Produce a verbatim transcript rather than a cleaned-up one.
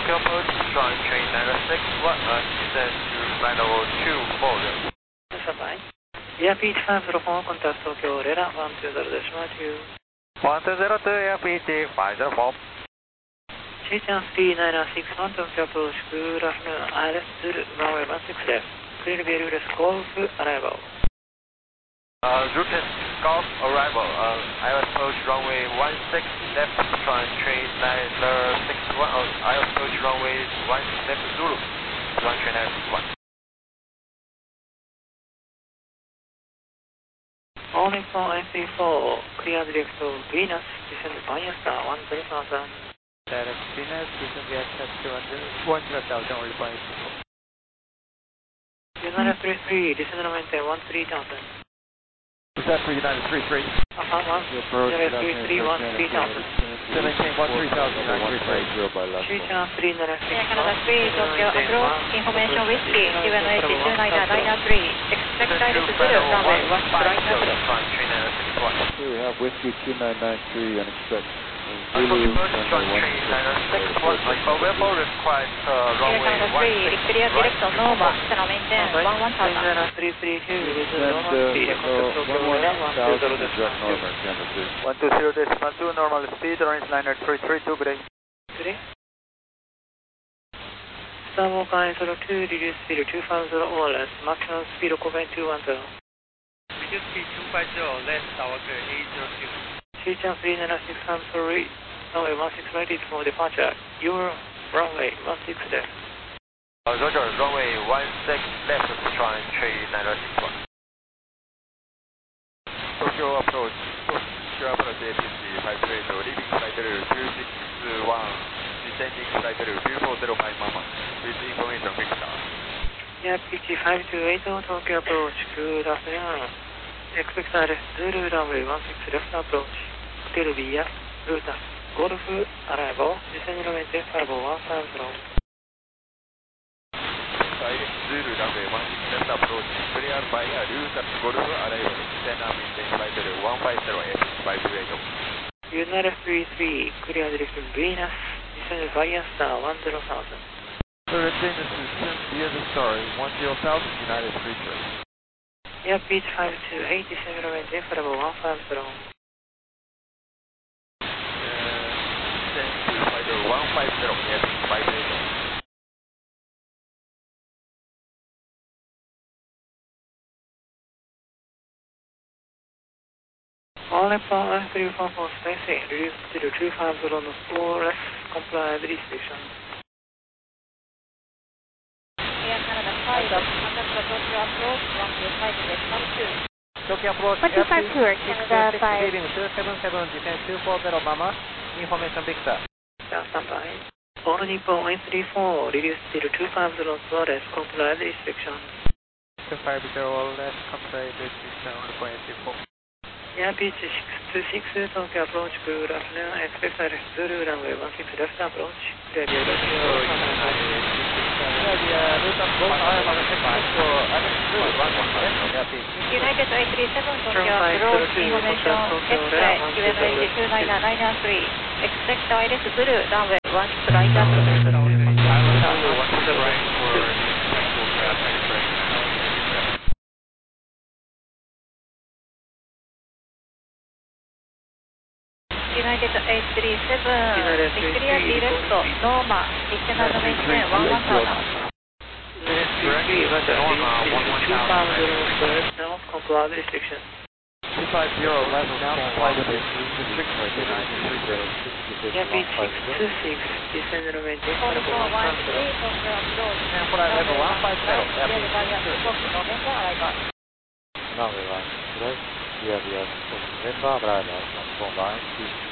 Tokyo approach, strong train nine oh six, what, uh, descend to flight level two forward. Fine. Airbeach five zero four, contact Tokyo, radar one two zero decimal two. one two zero two, Airbeach five zero four. Chichen three nine six one, Tokyo approach, good afternoon, I L S Zulu, runway one six left. Clear to be U S Golf, arrival. Uh, Zulu Golf, arrival, uh, I L S approach runway one six left, strong train nine six one, oh, I L S approach runway one six left, Zulu, strong train nine six one. Only for N three four, clear direct to Venus, descend via star one zero thousand. Direct Venus, descend via star one zero thousand, or by United three three, descend and maintain one three thousand. Is that for United three three? Uh-huh, one, United three three, one three thousand. seventeen, one three thousand, United three three. Chichen three nine six Air Canada three, Tokyo approach, information whiskey, Q N H two nine nine, liner three, expect direct to Zulu, runway one right now. We have whiskey two nine nine three and expect Zulu, runway one six. We're required uh, Air runway Canada one three, six. clear direct on Nova, channel maintain one one thousand. three three two, and uh, one one thousand is direct normal, Canada three. one two zero decimal two, normal speed, orange liner three three two, good day. Good day. Starwalker zero two, reduce speed two five zero O L S, maximum speed Kobe two one zero. Reduce speed two five zero, less Starwalker eight zero two. Chichen three nine six, I'm sorry, runway one six ready for departure. Your runway one six left. Uh, Roger, runway one six left, strong train nine six one. Tokyo approach, Tokyo approach A P C five three eight, leaving flight level two six one, descending flight level two four zero five Mama, with information Victor. Yeah, P T five two eight, Tokyo approach, good afternoon. Expect I L S Zulu, runway one six left approach. Hotel via Ruta, Golf, arrival, descend and maintain five one five zero. Zulu, runway one six left approach, clear via Ruta, Golf, arrival, descend and maintain flight level one five zero, A P C five two eight. United three three, clear direct to Venus, descend via star one zero thousand. Clear Venus, descend via the star one zero thousand, United three three. Yeah, Beach five two eight, descend and maintain five one five zero. one five zero, yes, five eight. Only for N three four four spacing, reduce to two five zero no four less, comply with restriction. Air Canada five, contact Tokyo approach, one two five decimal two. Tokyo approach, one two five two, Canada five. leaving two seven seven, descend two four zero Mama, information Victor. Yeah, standby. All Nippon N three four, reduce to two five zero no less, comply with restriction. two five zero less, comply with restriction on the point N three four. Yeah, Beach six two six, Tokyo approach, good afternoon. Expect I L S Zulu, runway one six left approach. Clear via Ruta, United eight three seven, Tokyo approach, information X-ray, Q N H two nine nine, liner three, expect I L S Zulu, runway one six right up. United eight three seven, clear direct, Norma, descend and maintain one one thousand. United three three, Roger, two five zero left now, comply with restriction. two five zero left now, comply with restriction. Yeah, Beach six two six, descend and maintain Four five four one one five three, zero. Tokyo approach. And flight level one five zero, Clear via November, arrival. Runway one, right? Clear via November, arrival, from line two.